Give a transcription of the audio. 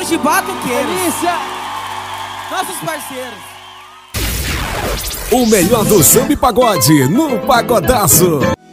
Amigos de Batuqueiros. Delícia. Nossos parceiros. O melhor do samba e pagode no Pagodaço.